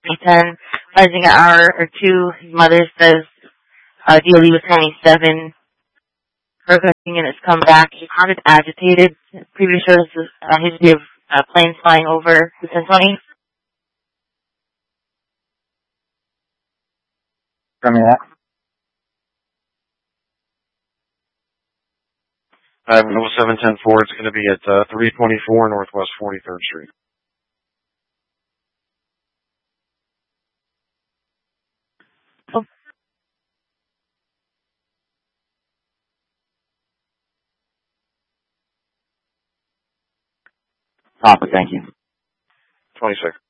10, rising an hour or two. His mother says DLE was 97. Her units come back. He sounded agitated. Previous shows history of planes flying over the 1020. From that. I have 0710-4. It's going to be at 324 Northwest 43rd Street. Copy, thank you. 26.